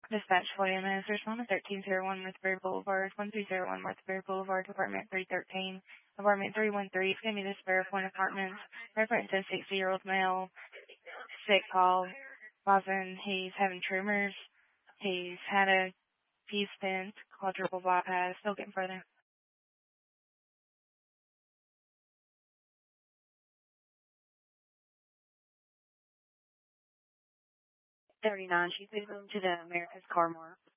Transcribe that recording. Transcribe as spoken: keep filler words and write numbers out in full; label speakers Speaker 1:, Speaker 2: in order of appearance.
Speaker 1: Dispatch William is responding thirteen oh one Northbury Boulevard, one three oh one Northbury Boulevard, Apartment three thirteen, Apartment three one three, it's going to be the Sparrow Point Apartments. Reference a sixty-year-old male, sick call, Boston. He's having tremors. He's had a few stents, quadruple bypass, still getting further. thirty-nine, she's moving to the America's Car Mart.